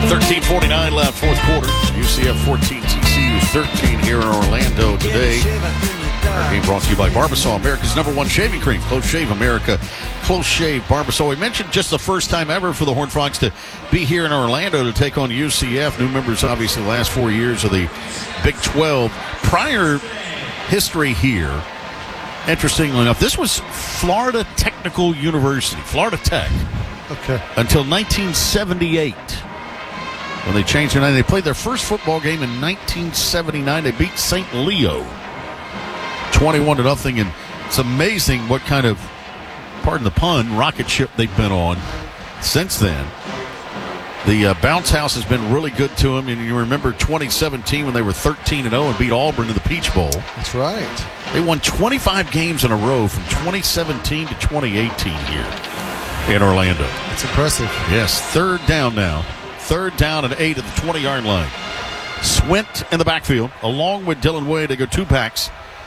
13:49 left, fourth quarter. UCF 14, TCU 13 here in Orlando today. Our game brought to you by Barbasol, America's #1 shaving cream. Close Shave America. Close Shave Barbasol. We mentioned just the first time ever for the Horned Frogs to be here in Orlando to take on UCF. New members, obviously, the last 4 years of the Big 12. Prior history here, interestingly enough, this was Florida Technical University, Florida Tech. Okay. Until 1978. When they changed their name, they played their first football game in 1979. They beat St. Leo 21-0, and it's amazing what kind of, pardon the pun, rocket ship they've been on since then. The bounce house has been really good to them, and you remember 2017 when they were 13-0 and beat Auburn in the Peach Bowl. That's right. They won 25 games in a row from 2017 to 2018 here in Orlando. That's impressive. Yes, third down now. Third down and 8 at the 20-yard line. Swint in the backfield, along with Dylan Wade. They go two backs.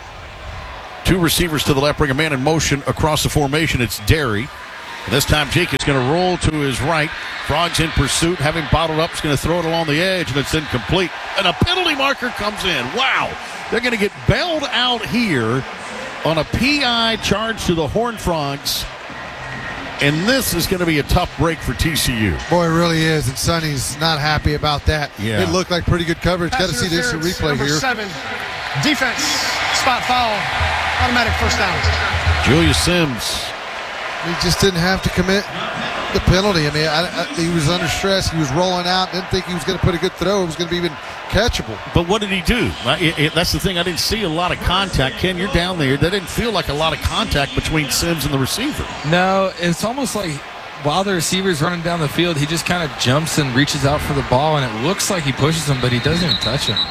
Two receivers to the left, bring a man in motion across the formation. It's Derry. And this time Jake is going to roll to his right. Frogs in pursuit, have him bottled up. He's going to throw it along the edge, and it's incomplete. And a penalty marker comes in. Wow. They're going to get bailed out here on a PI charge to the Horned Frogs. And this is going to be a tough break for TCU. Boy, it really is. And Sonny's not happy about that. Yeah. It looked like pretty good coverage. Got to see this in replay number here. 7, defense, spot foul, automatic first down. Julius Sims. He just didn't have to commit the penalty. I mean, he was under stress. He was rolling out. Didn't think he was going to put a good throw. It was going to be even catchable. But what did he do? That's the thing. I didn't see a lot of contact. Ken, you're down there. That didn't feel like a lot of contact between Sims and the receiver. No, it's almost like while the receiver's running down the field, he just kind of jumps and reaches out for the ball, and it looks like he pushes him, but he doesn't even touch him.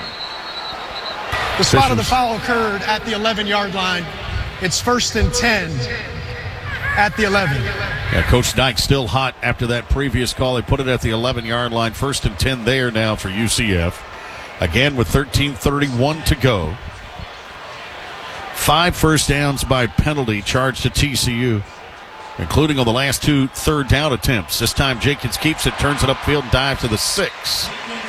The spot of the foul occurred at the 11-yard line. It's 1st and 10 at the 11. Yeah, Coach Dyke still hot after that previous call. They put it at the 11-yard line. 1st and 10 there now for UCF. Again with 13:31 to go. 5 first downs by penalty charged to TCU, including on the last 2 third down attempts. This time Jenkins keeps it, turns it upfield, and dives to the 6.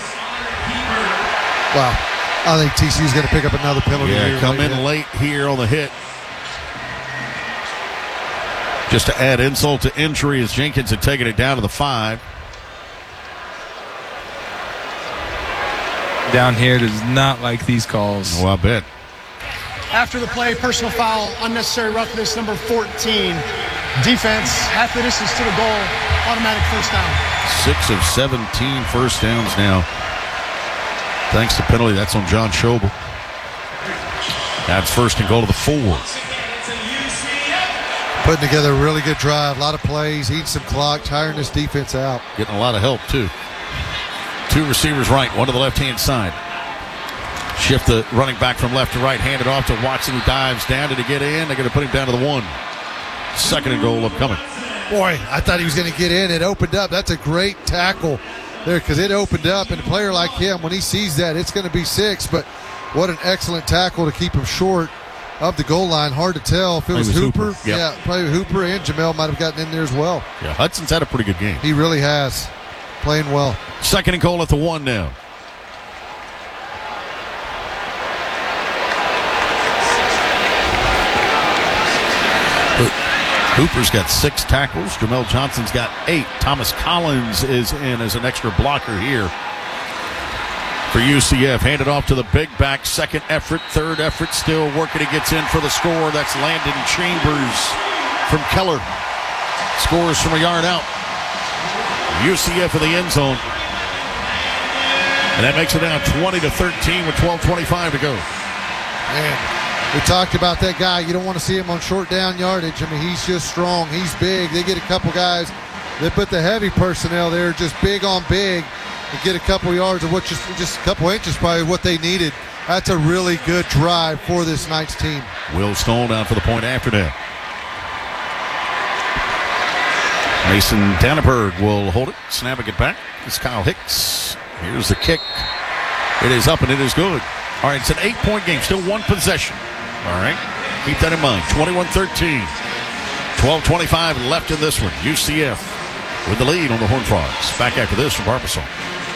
Wow. I think TCU's going to pick up another penalty. Yeah, come in late here on the hit. Just to add insult to injury as Jenkins had taken it down to the 5. Down here does not like these calls. Oh, I bet. After the play, personal foul, unnecessary roughness, number 14. Defense, half the distance to the goal, automatic first down. 6 of 17 first downs now. Thanks to penalty. That's on John Schobel. That's 1st and goal to the 4. Putting together a really good drive. A lot of plays, eating some clock, tiring this defense out. Getting a lot of help, too. 2 receivers right, one to the left-hand side. Shift the running back from left to right, hand it off to Watson, who dives down. Did he get in? They're going to put him down to the 1. 2nd and goal upcoming. Boy, I thought he was going to get in. It opened up. That's a great tackle there because it opened up. And a player like him, when he sees that, it's going to be 6. But what an excellent tackle to keep him short of the goal line. Hard to tell if it was Hooper. Yep. Yeah, probably Hooper and Jamel might have gotten in there as well. Yeah, Hudson's had a pretty good game. He really has. Playing well. 2nd and goal at the 1 now. Hooper's got 6 tackles. Jamel Johnson's got 8. Thomas Collins is in as an extra blocker here for UCF. Handed off to the big back. 2nd effort, 3rd effort, still working. He gets in for the score. That's Landon Chambers from Keller. Scores from a yard out. UCF in the end zone. And that makes it now 20-13 with 12:25 to go. Man. We talked about that guy. You don't want to see him on short down yardage. I mean, he's just strong. He's big. They get a couple guys. They put the heavy personnel there, just big on big, and get a couple yards of what just a couple inches probably what they needed. That's a really good drive for this Knights team. Will Stone down for the point after that. Mason Danneberg will hold it, snapping it back. It's Kyle Hicks. Here's the kick. It is up and it is good. All right, it's an 8-point game, still 1 possession. All right, keep that in mind. 21-13. 12:25 left in this one. UCF with the lead on the Horned Frogs. Back after this from Barbasol.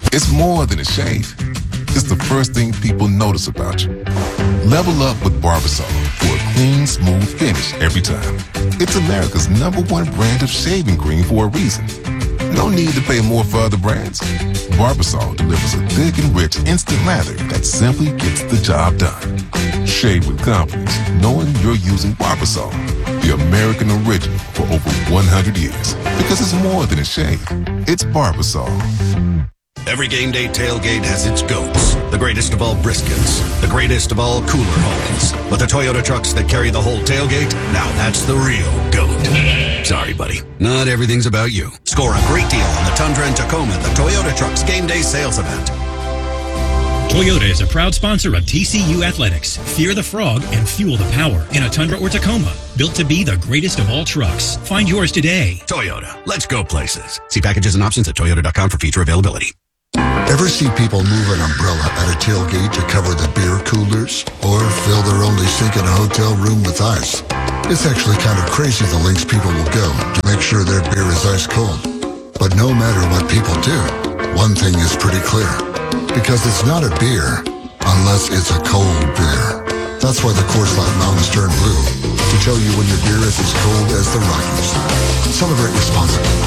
It's more than a shave. It's the first thing people notice about you. Level up with Barbasol for a clean, smooth finish every time. It's America's #1 brand of shaving cream for a reason. No need to pay more for other brands. Barbasol delivers a thick and rich instant lather that simply gets the job done. Shave with confidence, knowing you're using Barbasol, the American original for over 100 years. Because it's more than a shave. It's Barbasol. Every game day tailgate has its goats. The greatest of all briskets. The greatest of all cooler hauls. But the Toyota trucks that carry the whole tailgate, now that's the real goat. Sorry, buddy. Not everything's about you. Score a great deal on the Tundra and Tacoma at the Toyota Trucks Game Day Sales Event. Toyota is a proud sponsor of TCU Athletics. Fear the frog and fuel the power in a Tundra or Tacoma. Built to be the greatest of all trucks. Find yours today. Toyota. Let's go places. See packages and options at toyota.com for feature availability. Ever see people move an umbrella at a tailgate to cover the beer coolers? Or fill their only sink in a hotel room with ice? It's actually kind of crazy the lengths people will go to make sure their beer is ice cold. But no matter what people do, one thing is pretty clear. Because it's not a beer unless it's a cold beer. That's why the Coors Light Mountains turn blue. To tell you when your beer is as cold as the Rockies. Celebrate responsibly.